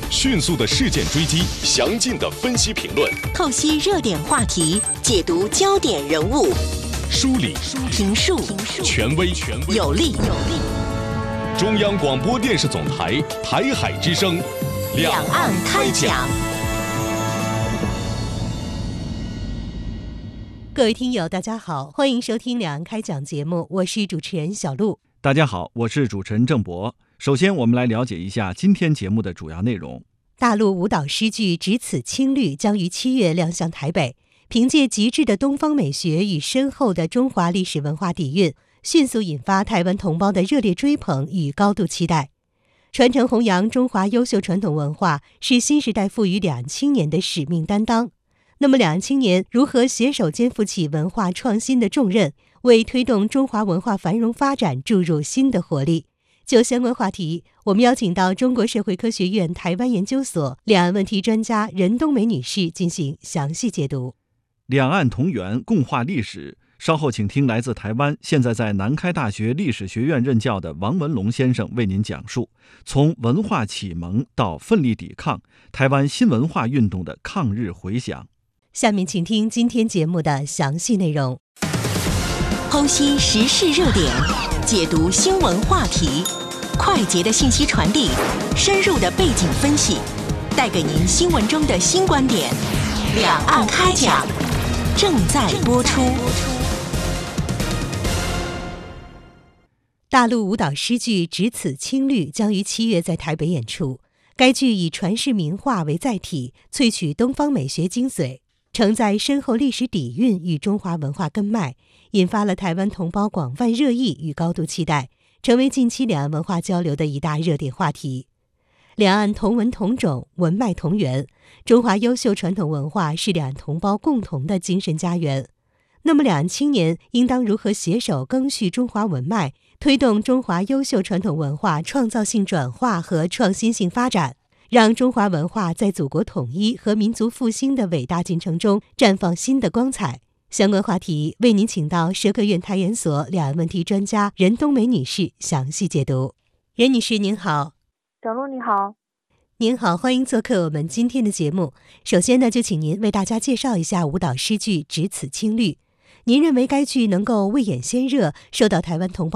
迅速的事件追击，详尽的分析评论， 透析热点话题，解读焦点人物， 梳理评述权威有力。 中央广播电视总台台海之声， 两岸开讲。 各位听友大家好，欢迎收听两岸开讲节目，我是主持人小璐。 大家好，我是主持人郑博。首先我们来了解一下今天节目的主要内容。 大陆舞蹈诗剧《只此青绿》将于7月亮相台北，凭借极致的东方美学与深厚的中华历史文化底蕴，迅速引发台湾同胞的热烈追捧与高度期待。传承弘扬中华优秀传统文化是新时代赋予两岸青年的使命担当。那么两岸青年如何携手肩负起文化创新的重任，为推动中华文化繁荣发展注入新的活力？就相关话题，我们邀请到中国社会科学院台湾研究所两岸问题专家任冬梅女士进行详细解读。 两岸同源，共话历史。稍后请听来自台湾，现在在南开大学历史学院任教的王文龙先生为您讲述从文化启蒙到奋力抵抗，台湾新文化运动的抗日回响。 下面请听今天节目的详细内容。 剖析时事热点，解读新闻话题，快捷的信息传递，深入的背景分析，带给您新闻中的新观点。两岸开讲，正在播出。 大陆舞蹈诗剧《只此青绿》将于7月在台北演出。该剧以传世名画为载体，萃取东方美学精髓，承载深厚历史底蕴与中华文化根脉，引发了台湾同胞广泛热议与高度期待，成为近期两岸文化交流的一大热点话题。两岸同文同种，文脉同源，中华优秀传统文化是两岸同胞共同的精神家园。那么两岸青年应当如何携手赓续中华文脉，推动中华优秀传统文化创造性转化和创新性发展，让中华文化在祖国统一和民族复兴的伟大进程中绽放新的光彩？相关话题为您请到社科院台研所两岸问题专家任冬梅女士详细解读。任女士您好。 小璐你好。 您好，欢迎做客我们今天的节目。首先呢，就请您为大家介绍一下舞蹈诗剧《只此青绿》。您认为该剧能够未演先热，受到台湾同胞